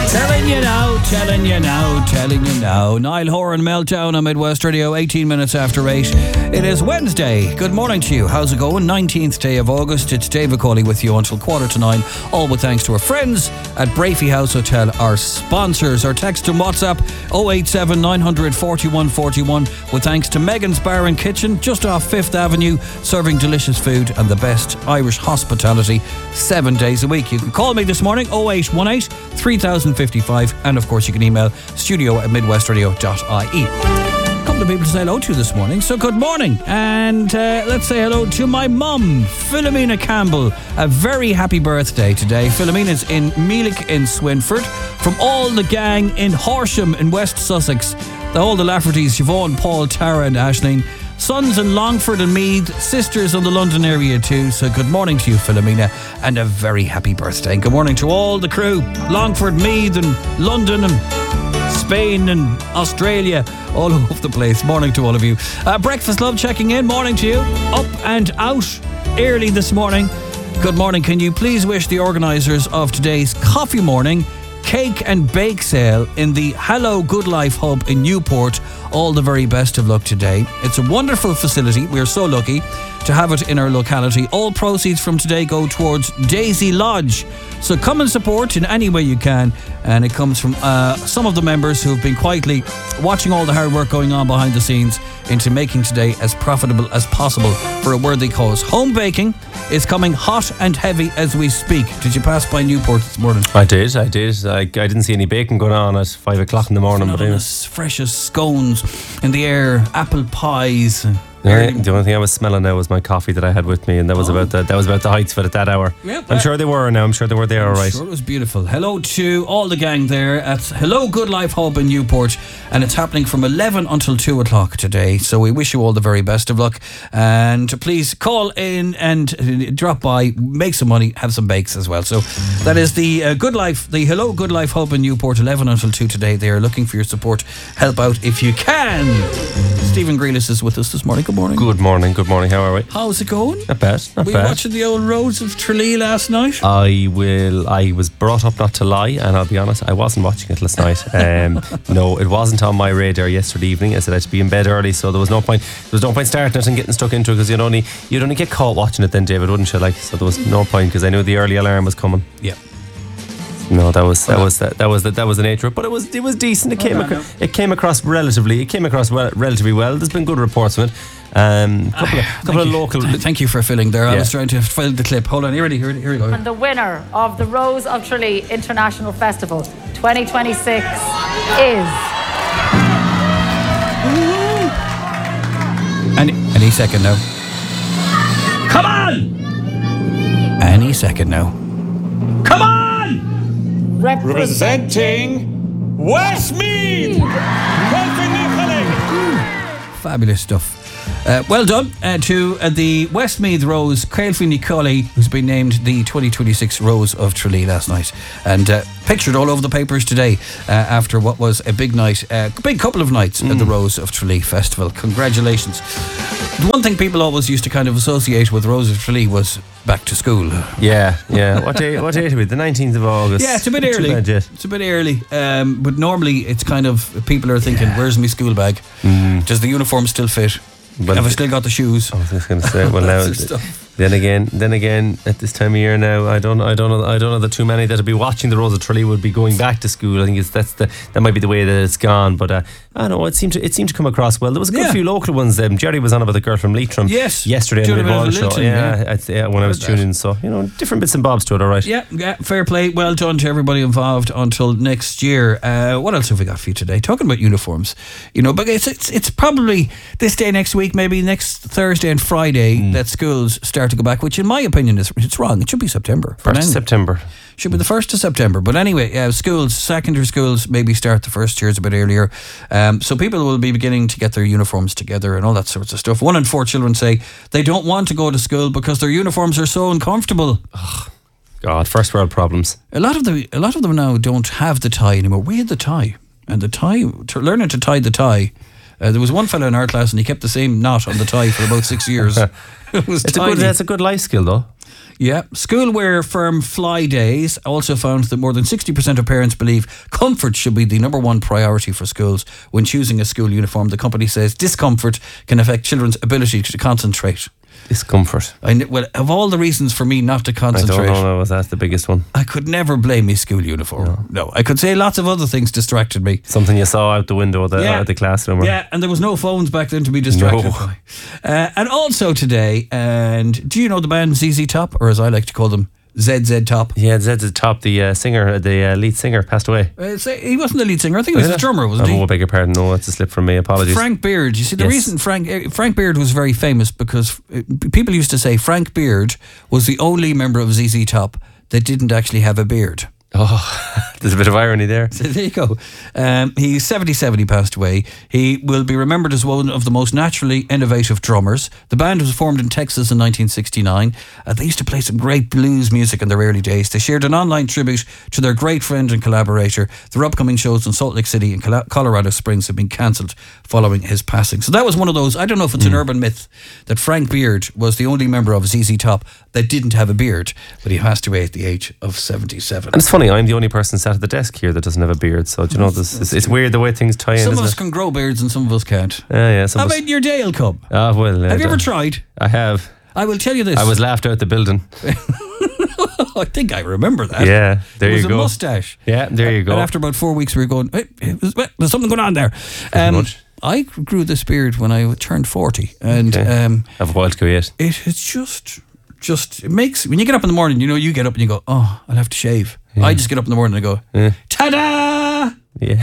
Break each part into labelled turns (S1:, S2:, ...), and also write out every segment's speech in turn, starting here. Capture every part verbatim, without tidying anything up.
S1: Telling you now, telling you now, telling you now. Niall Horan Meltdown on Midwest Radio, eighteen minutes after eight. It is Wednesday. Good morning to you. How's it going? nineteenth day of August. It's David Cawley with you until quarter to nine. All with thanks to our friends at Brafey House Hotel, our sponsors. Our text and WhatsApp oh eight seven nine hundred forty-one forty-one. With thanks to Megan's Bar and Kitchen, just off Fifth Avenue, serving delicious food and the best Irish hospitality seven days a week. You can call me this morning, oh eight one eight three thousand fifty-five, and of course you can email studio at midwestradio dot I E. A couple of people to say hello to this morning, so good morning, and uh, let's say hello to my mum, Philomena Campbell. A very happy birthday today. Philomena's in Meelick in Swinford, from all the gang in Horsham in West Sussex, the all the Laffertys, Siobhan, Paul, Tara and Aisling, sons in Longford and Meath, sisters in the London area too. So good morning to you, Philomena, and a very happy birthday. And good morning to all the crew, Longford, Meath and London and Spain and Australia, all over the place. Morning to all of you. Uh, Breakfast Love checking in. Morning to you. Up and out early this morning. Good morning. Can you please wish the organisers of today's coffee morning cake and bake sale in the Hello Good Life Hub in Newport all the very best of luck today? It's a wonderful facility. We're so lucky to have it in our locality. All proceeds from today go towards Daisy Lodge. So come and support in any way you can. And it comes from uh, some of the members who have been quietly watching all the hard work going on behind the scenes into making today as profitable as possible for a worthy cause. Home baking is coming hot and heavy as we speak. Did you pass by Newport this morning?
S2: I did, I did. I, I didn't see any baking going on at five o'clock in the morning.
S1: Not
S2: But
S1: as fresh as scones in the air, apple pies.
S2: Yeah, the only thing I was smelling now was my coffee that I had with me, and that was oh. about the, that was about the heights of it at that hour.
S1: Yep,
S2: I'm sure they were now. I'm sure they were there, all right.
S1: Sure, it was beautiful. Hello to all the gang there at Hello Good Life Hub in Newport, and it's happening from eleven until two o'clock today. So we wish you all the very best of luck, and please call in and drop by, make some money, have some bakes as well. So that is the uh, Good Life, the Hello Good Life Hub in Newport, eleven until two today. They are looking for your support. Help out if you can. Stephen Grealis is with us this morning. Good morning.
S2: Good morning. Good morning. How are we?
S1: How's it going?
S2: Not bad. Not
S1: Were
S2: bad.
S1: you watching the old roads of Tralee last night?
S2: I will. I was brought up not to lie, and I'll be honest, I wasn't watching it last night. Um, no, it wasn't on my radar yesterday evening. I said I had to be in bed early, so there was no point. There was no point starting it and getting stuck into it, because you'd only you'd only get caught watching it then, David, wouldn't you? Like, so there was no point, because I knew the early alarm was coming.
S1: Yeah.
S2: No, that was that was that, that was the, that was the nature of it. But it was it was decent. It came
S1: oh,
S2: across, it came across relatively. It came across well, relatively well. There's been good reports of it. Um, couple of, couple of
S1: you.
S2: local.
S1: Thank you for filling there. I
S2: Yeah.
S1: was trying to fill the clip. Hold on, here, here, here we go.
S3: And the winner of the Rose of Tralee International Festival twenty twenty-six is
S1: Any, any second now. Come on! Any second now. Come on!
S4: Representing Westmeath!
S1: Fabulous stuff. Uh, well done uh, to uh, the Westmeath Rose, Cailfie Nicolli, who's been named the twenty twenty-six Rose of Tralee last night, and uh, pictured all over the papers today uh, after what was a big night, a uh, big couple of nights mm. at the Rose of Tralee Festival. Congratulations. The one thing people always used to kind of associate with Rose of Tralee was back to school.
S2: Yeah, yeah. What day? What date are we? The nineteenth of August.
S1: Yeah, it's a bit early. It's a bit early. Um, but normally it's kind of, people are thinking, yeah. Where's my school bag? Mm. Does the uniform still fit? Well, have I still got the shoes?
S2: I was just going to say, well now, then again, then again, at this time of year now, I don't, I don't know, I don't know that too many that would be watching the Rose of Tralee would be going back to school. I think it's that's the that might be the way that it's gone. But uh, I don't know, it seemed to it seemed to come across well. There was a good yeah. few local ones. Um, Jerry was on about the girl from Leitrim.
S1: Yes,
S2: yesterday on the Mid-Morning Show.
S1: Littleton,
S2: yeah,
S1: yeah.
S2: I, yeah, when I, I was tuning in. So you know, different bits and bobs to it. All right.
S1: Yeah, yeah. Fair play. Well done to everybody involved. Until next year. Uh, what else have we got for you today? Talking about uniforms, you know, but it's it's, it's probably this day next week, maybe next Thursday and Friday mm. that schools start to go back, which in my opinion is it's wrong. It should be September.
S2: First of September.
S1: Should be the first of September. But anyway, uh, schools, secondary schools maybe start the first years a bit earlier. Um, so people will be beginning to get their uniforms together and all that sorts of stuff. One in four children say they don't want to go to school because their uniforms are so uncomfortable.
S2: Oh, God, first world problems.
S1: A lot of the a lot of them now don't have the tie anymore. We had the tie, and the tie, to learning to tie the tie Uh, there was one fellow in our class and he kept the same knot on the tie for about six years. It was
S2: It's a
S1: tiny.
S2: good, that's a good life skill, though.
S1: Yeah. Schoolwear firm Fly Days also found that more than sixty percent of parents believe comfort should be the number one priority for schools when choosing a school uniform. The company says discomfort can affect children's ability to concentrate.
S2: Discomfort.
S1: I kn- well, of all the reasons for me not to
S2: I
S1: concentrate,
S2: don't know, was that the biggest one?
S1: I could never blame my school uniform. No. no, I could say lots of other things distracted me.
S2: Something you saw out the window of the,
S1: Yeah.
S2: uh, the classroom. Or?
S1: Yeah, and there was no phones back then to be distracted
S2: No.
S1: by. Uh, and also today, and do you know the band Z Z Top, or as I like to call them, Z Z Top?
S2: Yeah, Zed's the top, the uh, singer, the uh, lead singer passed away.
S1: Uh, say- he wasn't the lead singer. I think he was the drummer, wasn't he?
S2: Oh, beg your pardon. No, it's a slip from me. Apologies.
S1: Frank Beard. You see, the
S2: Yes.
S1: reason Frank uh, Frank Beard was very famous because uh, people used to say Frank Beard was the only member of Z Z Top that didn't actually have a beard.
S2: Oh, there's a bit of irony there.
S1: So there you go. Um, he's seventy-seven, he passed away. He will be remembered as one of the most naturally innovative drummers. The band was formed in Texas in nineteen sixty-nine. Uh, they used to play some great blues music in their early days. They shared an online tribute to their great friend and collaborator. Their upcoming shows in Salt Lake City and Col- Colorado Springs have been cancelled following his passing. So that was one of those, I don't know if it's an urban myth, that Frank Beard was the only member of Z Z Top that didn't have a beard, but he passed away at the age of seventy-seven.
S2: And it's funny, I'm the only person sat at the desk here that doesn't have a beard. So, do you know, this, it's, it's weird the way things tie in,
S1: Some of
S2: isn't
S1: us
S2: it?
S1: can grow beards and some of us can't.
S2: Yeah, yeah. Some
S1: How
S2: of us-
S1: about your Dale Cub?
S2: Ah, well. uh,
S1: Have you ever
S2: uh,
S1: tried?
S2: I have.
S1: I will tell you this.
S2: I was laughed out the building.
S1: I think I remember that.
S2: Yeah, there
S1: it was
S2: you
S1: a
S2: go.
S1: mustache.
S2: Yeah, there you go.
S1: And after about four weeks, we were going, hey, it was- well, there's something going on there. Um,
S2: much.
S1: I grew this beard when I turned forty. And
S2: Okay.
S1: um,
S2: I've a while to go yet.
S1: it, it's just, just, it makes, when you get up in the morning, you know, you get up and you go, oh, I'll have to shave. I just get up in the morning and I go,
S2: Yeah.
S1: ta-da!
S2: Yeah.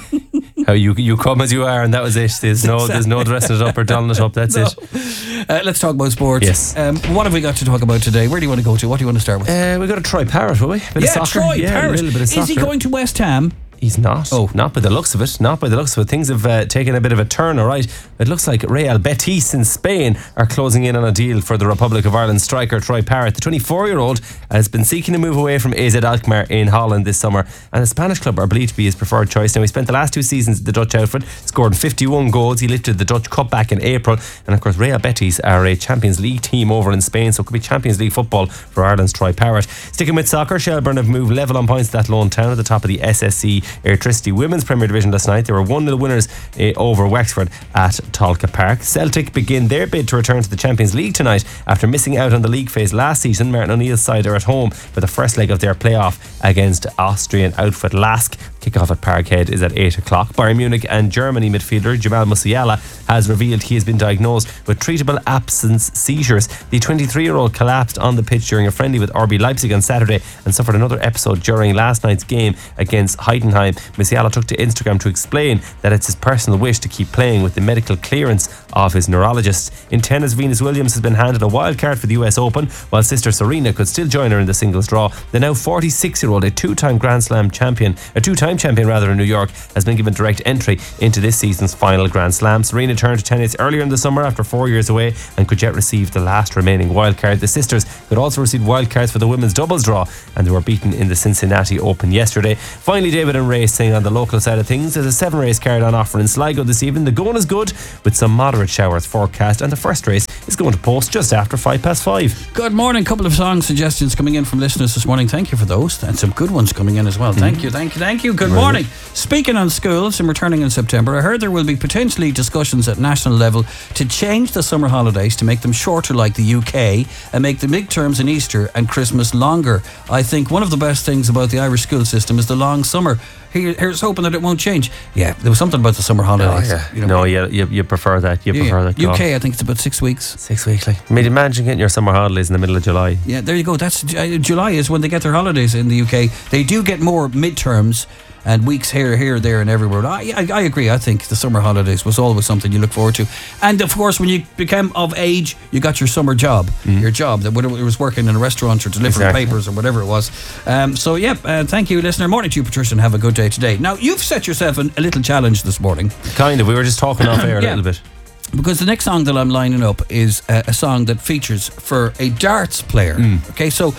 S2: How you you come as you are, and that was it. There's no there's no dressing it up or dolling it up. That's
S1: No.
S2: it.
S1: Uh, let's talk about sports.
S2: Yes.
S1: Um, what have we got to talk about today? Where do you want to go to? What do you want to start with?
S2: Uh, we got to try Parrot, will we? Bit
S1: yeah,
S2: of soccer.
S1: Troy
S2: yeah,
S1: Parrott.
S2: A little bit of
S1: Is he
S2: soccer.
S1: going to West Ham?
S2: He's not.
S1: Oh.
S2: Not by the looks of it. Not by the looks of it. Things have uh, taken a bit of a turn, all right. It looks like Real Betis in Spain are closing in on a deal for the Republic of Ireland striker Troy Parrott. The twenty-four-year-old has been seeking to move away from A Z Alkmaar in Holland this summer, and the Spanish club are believed to be his preferred choice. Now, he spent the last two seasons at the Dutch outfit, scored fifty-one goals. He lifted the Dutch Cup back in April, and of course, Real Betis are a Champions League team over in Spain, so it could be Champions League football for Ireland's Troy Parrott. Sticking with soccer, Shelbourne have moved level on points to that lone town at the top of the S S C Airtricity Women's Premier Division last night. They were one nil winners uh, over Wexford at Tolka Park. Celtic begin their bid to return to the Champions League tonight after missing out on the league phase last season. Martin O'Neill's side are at home for the first leg of their playoff against Austrian outfit Lask. Kickoff at Parkhead is at eight o'clock. Bayern Munich and Germany midfielder Jamal Musiala has revealed he has been diagnosed with treatable absence seizures. The twenty-three-year-old collapsed on the pitch during a friendly with R B Leipzig on Saturday and suffered another episode during last night's game against Heidenheim. Musiala took to Instagram to explain that it's his personal wish to keep playing with the medical clearance of his neurologist. In tennis, Venus Williams has been handed a wild card for the U S Open, while sister Serena could still join her in the singles draw. The now forty-six-year-old, a two-time Grand Slam champion, a two-time champion rather in New York, has been given direct entry into this season's final Grand Slam. Serena turned to tennis earlier in the summer after four years away and could yet receive the last remaining wild card. The sisters could also receive wild cards for the women's doubles draw, and they were beaten in the Cincinnati Open yesterday. Finally, David and racing on the local side of things. There's a seven race card on offer in Sligo this evening. The going is good with some moderate showers forecast, and the first race is going to post just after five past five.
S1: Good morning. Couple of song suggestions coming in from listeners this morning. Thank you for those. And some good ones coming in as well. Thank you, thank you, thank you. Good morning. Speaking on schools and returning in September, I heard there will be potentially discussions at national level to change the summer holidays to make them shorter like the U K and make the midterms and Easter and Christmas longer. I think one of the best things about the Irish school system is the long summer. Here, here's hoping that it won't change. Yeah, there was something about the summer holidays.
S2: Oh, yeah.
S1: You know,
S2: no, you, you you prefer that. You
S1: yeah,
S2: prefer
S1: yeah.
S2: that.
S1: U
S2: call.
S1: K, I think it's about six weeks.
S2: Six weekly. I mean, imagine getting your summer holidays in the middle of July.
S1: Yeah, there you go. That's uh, July is when they get their holidays in the U K. They do get more midterms and weeks here, here, there, and everywhere. I, I, I agree. I think the summer holidays was always something you look forward to. And of course, when you became of age, you got your summer job, mm. your job that whether it was working in a restaurant or delivering
S2: exactly.
S1: papers or whatever it was. Um, so, yeah, uh, thank you, listener. Morning to you, Patricia, and have a good day today. Now, you've set yourself an, a little challenge this morning.
S2: Kind of. We were just talking off air a
S1: Yeah.
S2: little bit.
S1: Because the next song that I'm lining up is a, a song that features for a darts player. Mm. Okay, so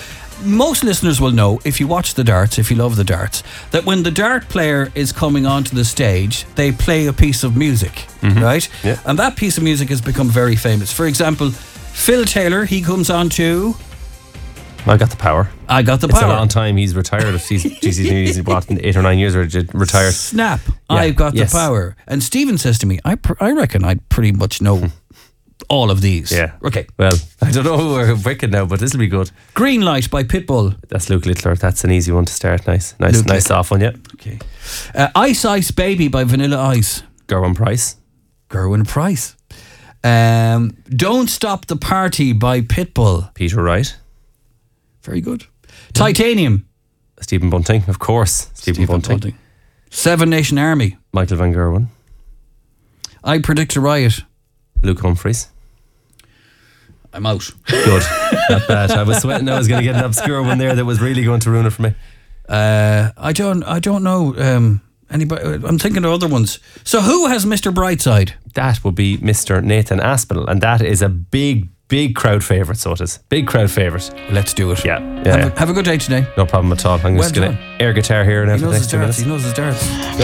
S1: most listeners will know, if you watch the darts, if you love the darts, that when the dart player is coming onto the stage, they play a piece of music, mm-hmm. right?
S2: Yeah.
S1: And that piece of music has become very famous. For example, Phil Taylor, he comes on to
S2: I Got the Power.
S1: I Got the
S2: It's
S1: Power.
S2: a long time. He's retired. He's, geez, he's, he's what, eight or nine years or retired.
S1: Snap.
S2: Yeah.
S1: I've Got
S2: Yes.
S1: the Power. And Stephen says to me, I pr- I reckon I pretty much know all of these.
S2: Yeah.
S1: Okay.
S2: Well, I don't know who we're wicked now, but this will be good.
S1: Green Light by Pitbull.
S2: That's Luke Littler. That's an easy one to start. Nice, nice,
S1: Luke
S2: nice
S1: Littler.
S2: soft one. Yeah.
S1: Okay. Uh, Ice Ice Baby by Vanilla Ice.
S2: Gerwin Price.
S1: Gerwin Price. Um, Don't Stop the Party by Pitbull.
S2: Peter Wright.
S1: Very good. Titanium.
S2: Stephen Bunting, of course. Stephen, Bunting.
S1: Bunting. Seven Nation Army.
S2: Michael Van Gerwen.
S1: I Predict a Riot.
S2: Luke Humphreys.
S1: I'm out.
S2: Good. Not bad. I was sweating I was going to get an obscure one there that was really going to ruin it for me.
S1: Uh, I don't. I don't know. Um, anybody? I'm thinking of other ones. So who has Mister Brightside?
S2: That would be Mister Nathan Aspinall, and that is a big, big crowd favourite, so it is. Big crowd favourite.
S1: Let's do it.
S2: Yeah. yeah,
S1: Have,
S2: yeah.
S1: A, have a good day today.
S2: No problem at all. I'm
S1: Well
S2: just going
S1: done.
S2: to air guitar here and
S1: He
S2: after the
S1: knows his
S2: next two
S1: darts.
S2: minutes.
S1: He knows his darts.